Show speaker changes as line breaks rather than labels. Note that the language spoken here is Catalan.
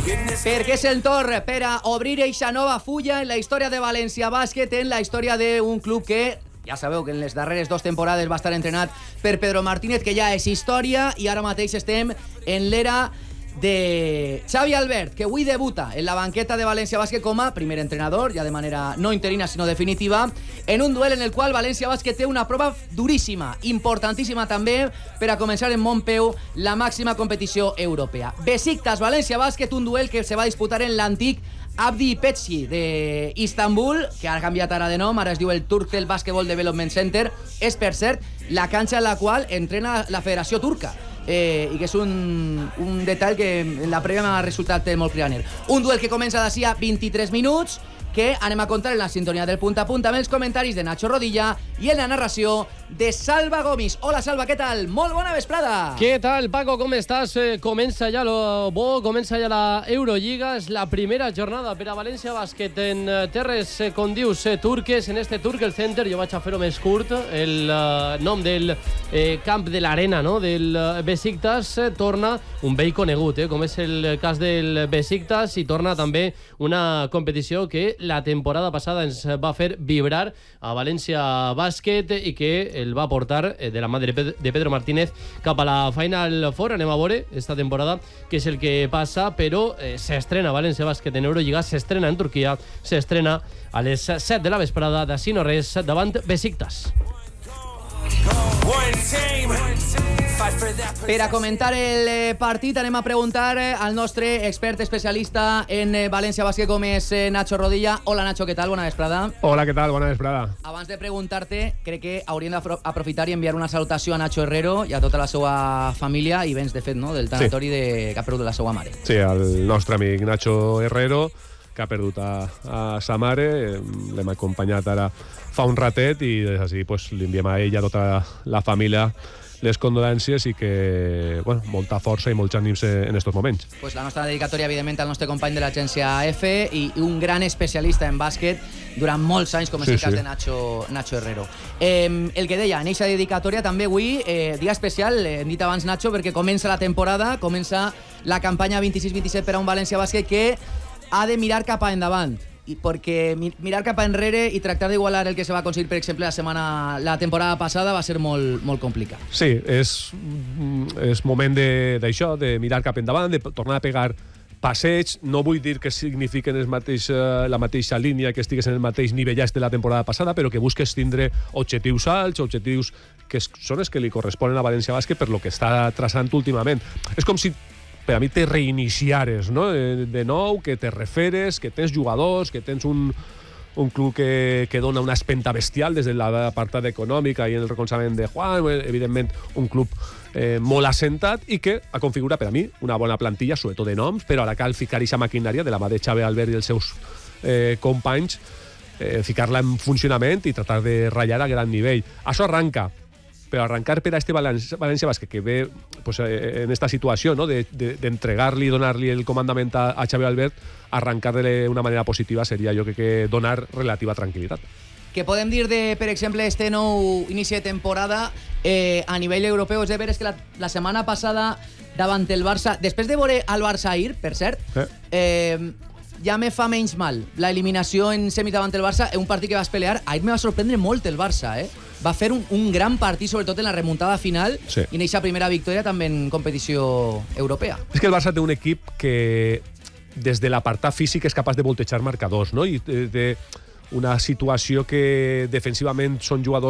Perquè és el torn per a obrir eixa nova fulla en la història de València Bàsquet, en la història d'un club que ja sabeu que en les darreres 2 temporades va estar entrenat per Pedro Martínez, que ja és història, i ara mateix estem en l'era de Xavi Albert, que avui debuta en la banqueta de València Bàsquet com a primer entrenador, ja de manera no interina sinó definitiva, en un duel en el qual València Bàsquet té una prova duríssima, importantíssima també, per a començar en bon peu la màxima competició europea. Besiktas València Bàsquet, un duel que se va disputar en l'antic Abdi Petsi d'Istanbul, que ha canviat ara de nom, ara es diu el Turkcell Basketball Development Center. És, per cert, la canxa en la qual entrena la Federació Turca. I que és un detall que en la prèvia m'ha resultat molt cridaner. Un duel que comença d'ací a 23 minuts, que anem a contar en la sintonia del punt a punt amb els comentaris de Nacho Rodilla i en la narració de Salva Gomis. Hola, Salva, què tal? Molt bona vesprada.
Què tal, Paco? Com estàs? Comença ja lo bo, comença ja la Eurolliga. És la primera jornada per a València Bàsquet en terres, com dius, turques, en este Turkcell Center. Jo vaig a fer-ho més curt. El nom del camp de l'arena, no?, del Besiktas, torna un vell conegut, com és el cas del Besiktas, i torna també una competició que la temporada passada ens va fer vibrar a València Bàsquet i que el va portar de la mà de Pedro Martínez cap a la Final Four. Anem a veure esta temporada què és el que passa, però s'estrena València Bàsquet en Eurolliga, s'estrena en Turquia, s'estrena a les 7 de la vesprada, d'ací no res, davant Besiktas.
Per a comentar el partit anem a preguntar al nostre expert especialista en València Bàsquet, com és Nacho Rodilla. Hola, Nacho, què tal? Bona vesprada.
Hola, què tal? Bona vesprada.
Abans de preguntar-te, crec que hauríem d'aprofitar i enviar una salutació a Nacho Herrero i a tota la seva família, i vens, de fet, no?, del tanatori que ha perdut la seva mare.
Sí, el nostre amic Nacho Herrero, que ha perdut a sa mare. L'hem acompanyat ara fa un ratet i des d'ací pues, li enviem a ella, a tota la família, les condolències i que, bueno, molta força i molts ànims en estos moments.
Pues la nostra dedicatòria, evidentment, al nostre company de l'agència F i un gran especialista en bàsquet durant molts anys, com és el cas de Nacho Herrero. El que deia, en aquesta dedicatòria també avui, dia especial, hem dit abans, Nacho, perquè comença la temporada, comença la campanya 26-27 per a un València Bàsquet que ha de mirar cap a endavant, perquè mirar cap enrere i tractar d'igualar el que se va aconseguir, per exemple, la temporada passada va ser molt, molt complicat.
Sí, és moment d'això, de mirar cap endavant, de tornar a pegar passeig. No vull dir que signifiquen la mateixa línia, que estigues en el mateix nivell de la temporada passada, però que busques tindre objectius alts, objectius que són els que li corresponen a València Bàsquet per lo que està traçant últimament. És com si per a mi te reiniciares, no?, de nou, que te referes, que tens jugadors, que tens un club que dona una espenta bestial des de l'apartat econòmica i en el recolzament de Juan, evidentment un club molt assentat i que ha configurat per a mi una bona plantilla, sobretot de noms, però ara cal ficar aquesta maquinària de la mà de Xavi Albert i els seus companys, ficar-la en funcionament i tratar de ratllar a gran nivell. Això arranca, però arrencar per a este València Bàsquet que ve pues, en esta situació, no?, d'entregar-li i donar-li el comandament a Xavi Albert, arrencar d'una manera positiva seria, jo crec, que donar relativa tranquil·litat.
Què podem dir de, per exemple, este nou inici de temporada a nivell europeu? És de veres que la setmana passada davant el Barça, després de veure el Barça ahir, per cert, ja me fa menys mal la eliminació en semis davant el Barça, un partit que vas pelear. Ahir me va sorprendre molt el Barça, va fer un gran partit, sobretot en la remuntada final, i en aquesta primera victòria també en competició europea.
És que el Barça té un equip que des de l'apartat físic és capaç de voltejar marcadors, no?, i té una situació que defensivament són jugadors